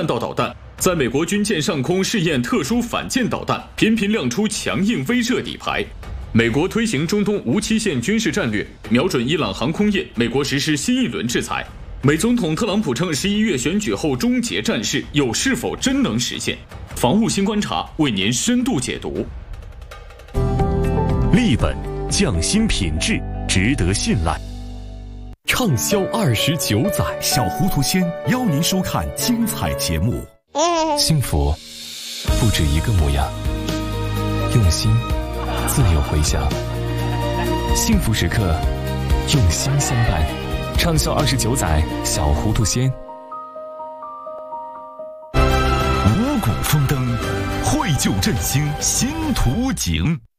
弹道导弹，在美国军舰上空试验特殊反舰导弹，频频亮出强硬威慑底牌。美国推行中东无期限军事战略，瞄准伊朗航空业，美国实施新一轮制裁。美总统特朗普称11月选举后终结战事，又是否真能实现？防务新观察为您深度解读。 立本匠心品质，值得信赖。畅销29载，小糊涂仙邀您收看精彩节目。幸福不止一个模样，用心自有回响。幸福时刻，用心相伴。畅销29载，小糊涂仙。五谷丰登，绘就振兴新图景。